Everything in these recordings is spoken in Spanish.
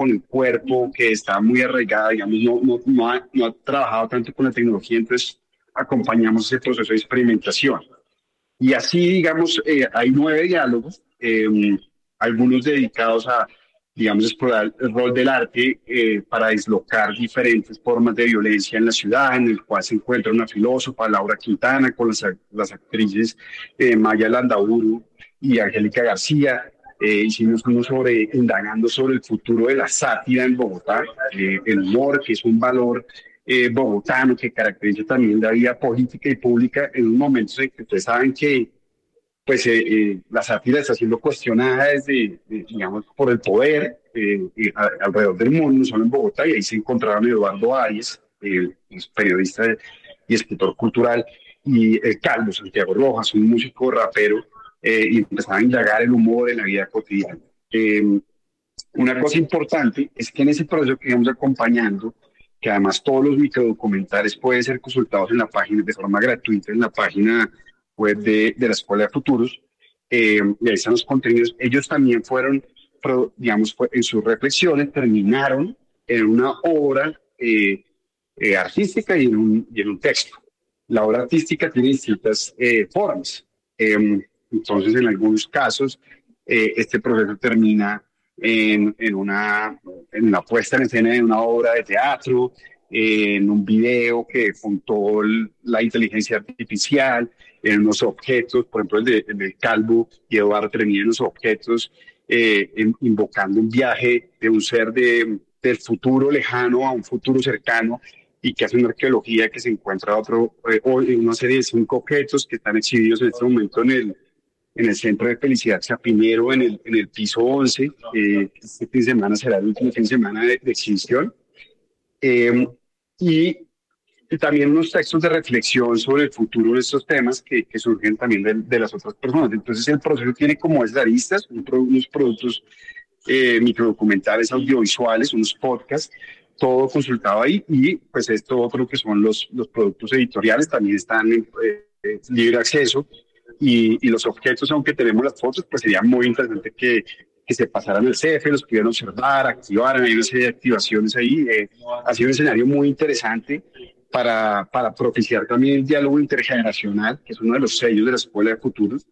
con el cuerpo, que está muy arraigada, digamos, no ha trabajado tanto con la tecnología, entonces acompañamos ese proceso de experimentación. Y así, digamos, hay 9 diálogos, algunos dedicados a, digamos, explorar el rol del arte para deslocar diferentes formas de violencia en la ciudad, en el cual se encuentra una filósofa, Laura Quintana, con las actrices Maya Landaburu y Angélica García. Hicimos uno indagando sobre el futuro de la sátira en Bogotá, el humor, que es un valor bogotano que caracteriza también la vida política y pública en un momento en que ustedes saben que pues la sátira está siendo cuestionada digamos, por el poder alrededor del mundo, no solo en Bogotá, y ahí se encontraron Eduardo Arias, periodista y escritor cultural, y el Calvo, Santiago Rojas, un músico rapero, y empezaron a indagar el humor en la vida cotidiana. Una cosa importante es que en ese proceso que íbamos acompañando, que además todos los microdocumentales pueden ser consultados en la página de forma gratuita, en la página web de la Escuela de Futuros, y ahí están los contenidos. Ellos también fueron, digamos, en sus reflexiones terminaron en una obra artística y en un texto. La obra artística tiene distintas formas. Entonces, en algunos casos, este proceso termina en una puesta en escena de una obra de teatro, en un video que juntó la inteligencia artificial, en unos objetos, por ejemplo, el del Calvo y Eduardo termina en los objetos, invocando un viaje de un ser del futuro lejano a un futuro cercano y que hace una arqueología que se encuentra una serie de 5 objetos que están exhibidos en este momento en el Centro de Felicidad Chapinero, en el piso 11. Este fin de semana será el último fin de semana de exhibición. Eh, y, y también unos textos de reflexión sobre el futuro de estos temas que surgen también de las otras personas. Entonces el proceso tiene como esas aristas, unos productos microdocumentales, audiovisuales, unos podcasts, todo consultado ahí, y pues esto otro que son los productos editoriales también están en libre acceso, y los objetos, aunque tenemos las fotos, pues sería muy interesante que se pasaran al CF, los pudieran observar, activaran, hay una serie de activaciones ahí. Ha sido un escenario muy interesante para propiciar también el diálogo intergeneracional, que es uno de los sellos de la Escuela de Futuros.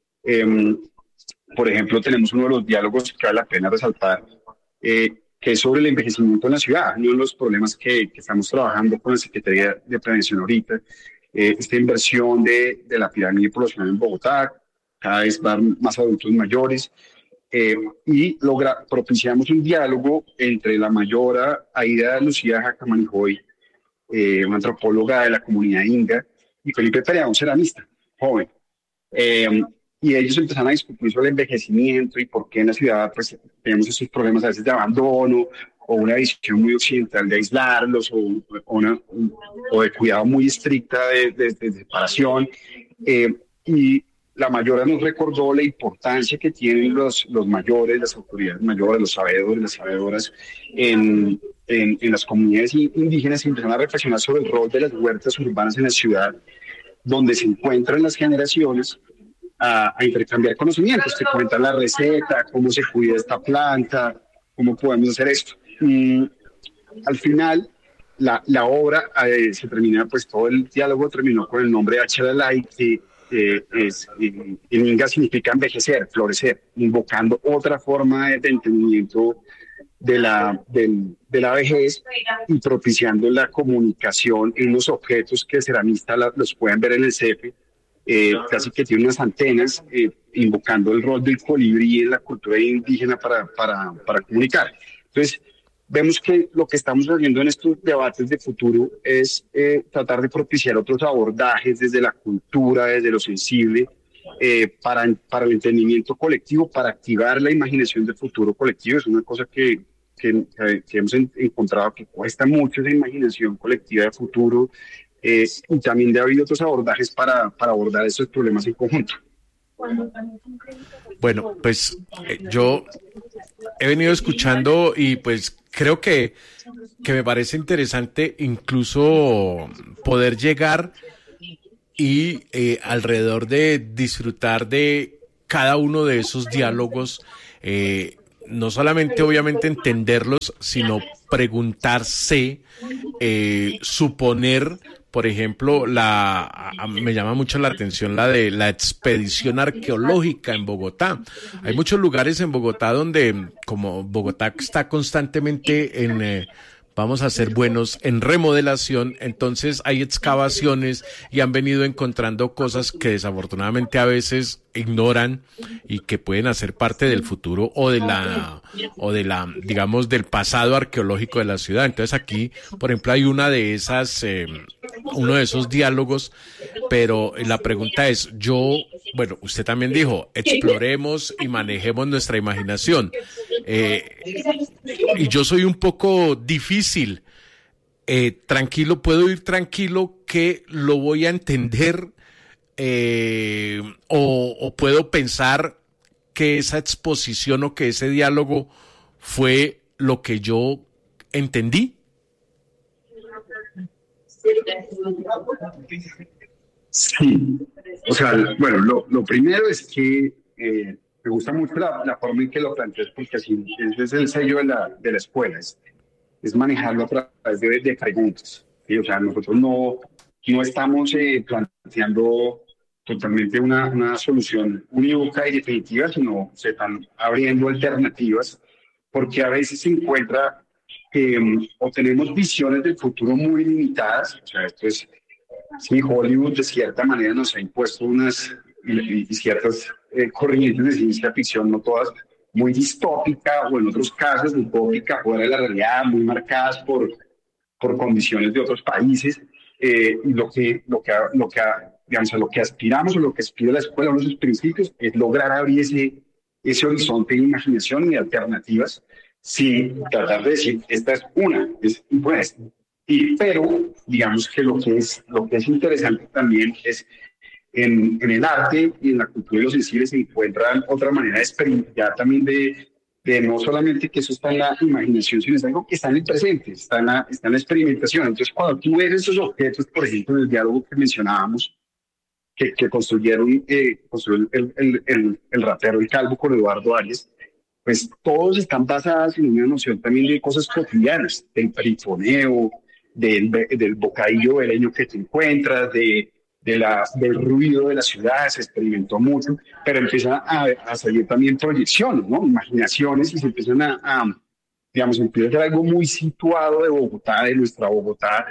Por ejemplo, tenemos uno de los diálogos que vale la pena resaltar, que es sobre el envejecimiento en la ciudad, uno de los problemas que estamos trabajando con la Secretaría de Prevención ahorita, esta inversión de la pirámide poblacional en Bogotá, cada vez van más adultos mayores, y propiciamos un diálogo entre la mayora Aida Lucía Jacamanijoy, una antropóloga de la comunidad inga, y Felipe Perea, un ceramista joven. Y ellos empezaron a discutir sobre el envejecimiento y por qué en la ciudad pues, tenemos esos problemas a veces de abandono o una visión muy occidental de aislarlos o de cuidado muy estricta de separación. Y la mayora nos recordó la importancia que tienen los mayores, las autoridades mayores, los sabedores, las sabedoras en las comunidades indígenas, y empezaron a reflexionar sobre el rol de las huertas urbanas en la ciudad, donde se encuentran las generaciones a intercambiar conocimientos, te cuentan la receta, cómo se cuida esta planta, cómo podemos hacer esto. Al final, la obra se termina, pues todo el diálogo terminó con el nombre de Achalalay, que en Inga significa envejecer, florecer, invocando otra forma de entendimiento de la vejez y propiciando la comunicación en unos objetos que el ceramista los pueden ver en el CEFE, casi que tiene unas antenas, invocando el rol del colibrí en la cultura indígena para comunicar. Entonces, vemos que lo que estamos haciendo en estos debates de futuro es tratar de propiciar otros abordajes desde la cultura, desde lo sensible, para el entendimiento colectivo, para activar la imaginación del futuro colectivo. Es una cosa que hemos encontrado que cuesta mucho, esa imaginación colectiva de futuro, y también debe haber otros abordajes para abordar esos problemas en conjunto. Bueno, pues yo he venido escuchando y pues creo que me parece interesante incluso poder llegar y alrededor de disfrutar de cada uno de esos diálogos, no solamente obviamente entenderlos, sino preguntarse, suponer. Por ejemplo, me llama mucho la atención la de la expedición arqueológica en Bogotá. Hay muchos lugares en Bogotá donde, como Bogotá está constantemente vamos a ser buenos en remodelación, entonces hay excavaciones y han venido encontrando cosas que desafortunadamente a veces ignoran y que pueden hacer parte del futuro o de la digamos del pasado arqueológico de la ciudad. Entonces aquí, por ejemplo, hay uno de esos diálogos, pero la pregunta es, bueno, usted también dijo, exploremos y manejemos nuestra imaginación. Y yo soy un poco difícil. Tranquilo, puedo ir tranquilo que lo voy a entender, o puedo pensar que esa exposición o que ese diálogo fue lo que yo entendí. Sí, o sea, bueno, lo primero es que me gusta mucho la forma en que lo planteas, porque así ese es el sello de la escuela, es manejarlo a través de preguntas, ¿sí? O sea, nosotros no estamos planteando totalmente una solución unívoca y definitiva, sino se están abriendo alternativas, porque a veces se encuentra que o tenemos visiones del futuro muy limitadas, o sea, esto es, sí, Hollywood de cierta manera nos ha impuesto unas y ciertas corrientes de ciencia ficción, no todas, muy distópica o en otros casos utópica, fuera de la realidad, muy marcadas por condiciones de otros países. Y digamos, a lo que aspiramos o lo que aspira la escuela, uno de sus principios, es lograr abrir ese horizonte de imaginación y de alternativas, sin tratar de decir, esta es pues, pero digamos que lo que es interesante también es en el arte y en la cultura y los sensibles se encuentran otra manera de experimentar también de no solamente que eso está en la imaginación, sino es algo que está en el presente, está en la experimentación. Entonces, cuando tú ves esos objetos, por ejemplo, en el diálogo que mencionábamos, que construyó el rapero, el calvo con Eduardo Arias, pues todos están basados en una noción también de cosas cotidianas, del perifoneo, del bocadillo veleño que te encuentras, del ruido de la ciudad, se experimentó mucho, pero empiezan a salir también proyecciones, ¿no? Imaginaciones, y se empiezan digamos, empieza a ser algo muy situado de Bogotá, de nuestra Bogotá,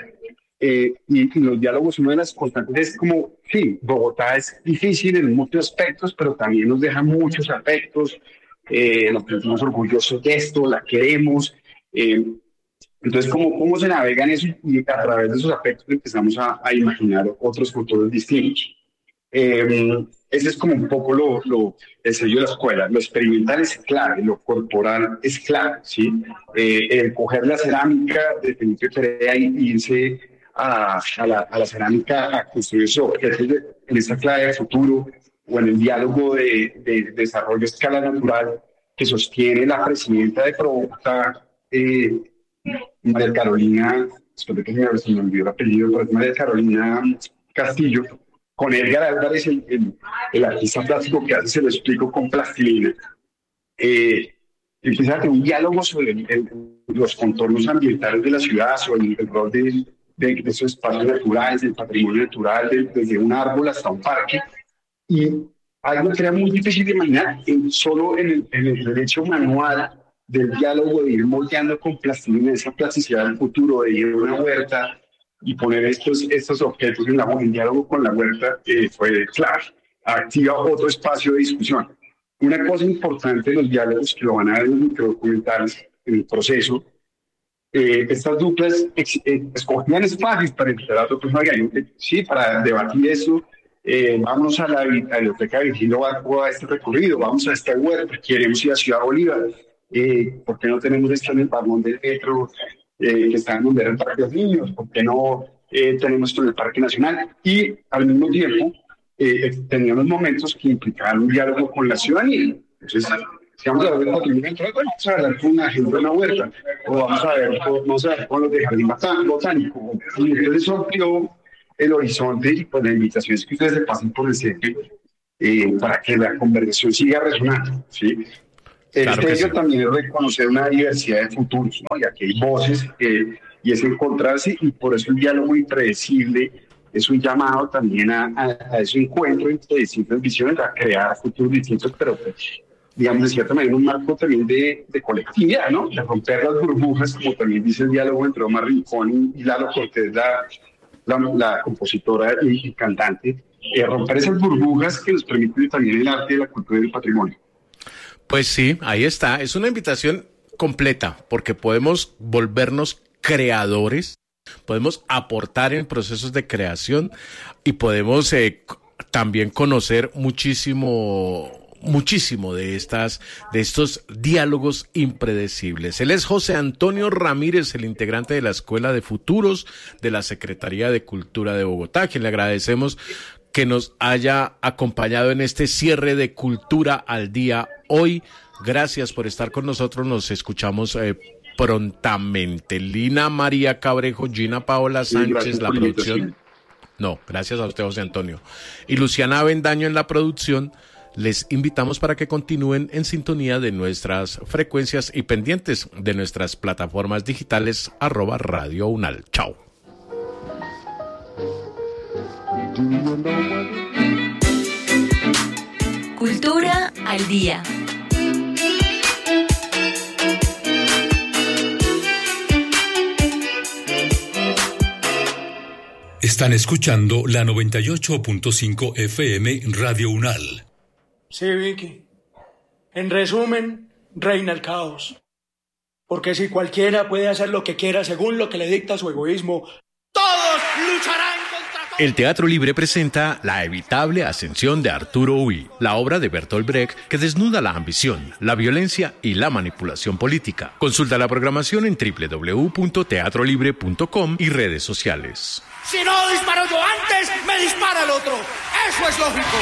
y los diálogos, una de las constantes es como, sí, Bogotá es difícil en muchos aspectos, pero también nos deja muchos aspectos, nos sentimos orgullosos de esto, la queremos. Entonces, ¿cómo se navega en eso? Y a través de esos aspectos empezamos a imaginar otros futuros distintos. Ese es como un poco el sello de la escuela. Lo experimental es clave, lo corporal es clave, ¿sí? El coger la cerámica, definitivamente tarea y irse a la cerámica a construir esos objetos en esa clave de futuro o en el diálogo de desarrollo a escala natural que sostiene la presidenta de Bogotá, María Carolina, espero que se me olvidó el apellido, pero es María Carolina Castillo, con Edgar Álvarez, el artista plástico que hace, se lo explico, con plastilina. Empieza a tener un diálogo sobre los contornos ambientales de la ciudad, sobre el rol de esos espacios naturales, del patrimonio natural, desde un árbol hasta un parque. Y algo que era muy difícil de imaginar, solo en el hecho manual del diálogo, de ir moldeando con plastilina esa plasticidad del futuro, de ir a una huerta y poner estos objetos en diálogo con la huerta, fue clave. Activa otro espacio de discusión. Una cosa importante de los diálogos, que lo van a ver en los microdocumentales, en el proceso, estas duplas escogían espacios para invitar a otros magazines, sí, para debatir eso. Vamos a la biblioteca de Virgilio Barco a este recorrido, vamos a esta huerta, queremos ir a Ciudad Bolívar. ¿Por qué no tenemos esto en el vagón del metro que está en donde era el Parque de los Niños? ¿Por qué no tenemos esto en el Parque Nacional? Y al mismo tiempo teníamos momentos que implicaban un diálogo con la ciudadanía. Entonces, si vamos a ver el patrimonio natural, bueno, vamos a hablar con una gente de una huerta, o vamos a ver con los de jardín botánico. Y entonces eso amplió el horizonte y con las invitaciones que ustedes se pasen por el centro para que la conversación siga resonando, ¿sí? Claro que sí. También es reconocer una diversidad de futuros, ¿no? Y aquí hay voces, y es encontrarse, y por eso el diálogo impredecible es un llamado también a ese encuentro entre distintas visiones, a crear futuros distintos, pero pues, digamos, de cierta manera, un marco también de colectividad, ¿no? De romper las burbujas, como también dice el diálogo entre Omar Rincón y Lalo Cortés, la compositora y cantante, romper esas burbujas que nos permiten también el arte, la cultura y el patrimonio. Pues sí, ahí está. Es una invitación completa, porque podemos volvernos creadores, podemos aportar en procesos de creación y podemos también conocer muchísimo de estos diálogos impredecibles. Él es José Antonio Ramírez, el integrante de la Escuela de Futuros de la Secretaría de Cultura de Bogotá, a quien le agradecemos que nos haya acompañado en este cierre de Cultura al Día hoy. Gracias por estar con nosotros. Nos escuchamos prontamente. Lina María Cabrejo, Gina Paola Sánchez, la producción. No, gracias a usted, José Antonio. Y Luciana Avendaño en la producción. Les invitamos para que continúen en sintonía de nuestras frecuencias y pendientes de nuestras plataformas digitales @Radio Unal. Chao. Cultura al día. Están escuchando la 98.5 FM Radio Unal. Sí, Vicky. En resumen, reina el caos. Porque si cualquiera puede hacer lo que quiera según lo que le dicta su egoísmo, todos lucharán contra todos. El Teatro Libre presenta La evitable ascensión de Arturo Ui, la obra de Bertolt Brecht que desnuda la ambición, la violencia y la manipulación política. Consulta la programación en www.teatrolibre.com y redes sociales. Si no disparo yo antes, me dispara el otro. Eso es lógico.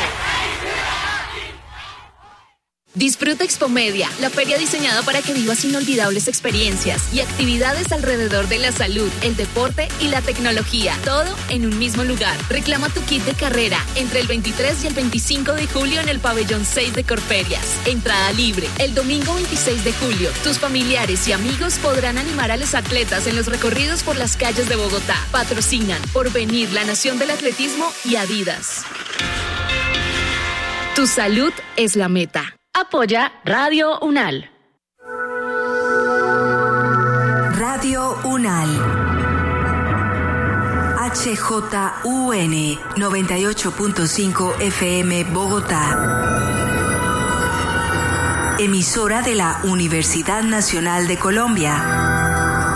Disfruta Expomedia, la feria diseñada para que vivas inolvidables experiencias y actividades alrededor de la salud, el deporte y la tecnología, todo en un mismo lugar. Reclama tu kit de carrera entre el 23 y el 25 de julio en el pabellón 6 de Corferias. Entrada libre. El domingo 26 de julio, tus familiares y amigos podrán animar a los atletas en los recorridos por las calles de Bogotá. Patrocinan Porvenir, la Nación del Atletismo y Adidas. Tu salud es la meta. Apoya Radio Unal. Radio Unal. HJUN 98.5 FM Bogotá. Emisora de la Universidad Nacional de Colombia.